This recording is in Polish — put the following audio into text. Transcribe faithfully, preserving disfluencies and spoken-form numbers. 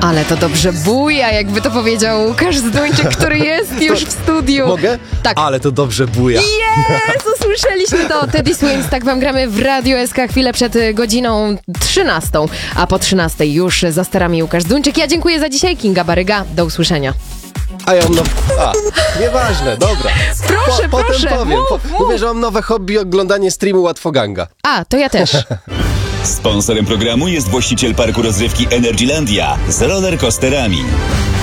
Ale to dobrze buja, jakby to powiedział Łukasz Zduńczyk, który jest już w studiu. Mogę? Tak. Ale to dobrze buja. Jezu, słyszeliśmy to. Teddy Swims, tak wam gramy w Radio S K chwilę przed godziną trzynastą, a po trzynastej już za sterami Łukasz Zduńczyk. Ja dziękuję za dzisiaj, Kinga Baryga. Do usłyszenia. A ja mam no... A, nieważne, dobra. Proszę, po, proszę, Potem powiem. mów, Po, mów. Mówię, że mam nowe hobby, oglądanie streamu Łatwoganga. A, to ja też. Sponsorem programu jest właściciel parku rozrywki Energylandia z rollercoasterami.